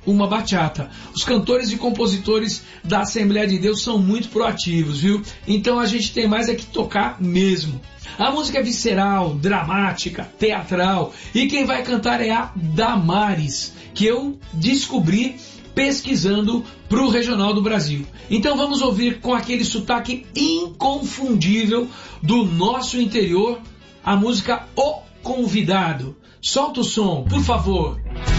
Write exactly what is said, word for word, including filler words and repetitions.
uma bachata. Os cantores e compositores da Assembleia de Deus são muito proativos, viu? Então a gente tem mais é que tocar mesmo. A música é visceral, dramática, teatral, e quem vai cantar é a Damares, que eu descobri pesquisando para o Regional do Brasil. Então vamos ouvir com aquele sotaque inconfundível do nosso interior a música O Convidado. Solta o som, por favor.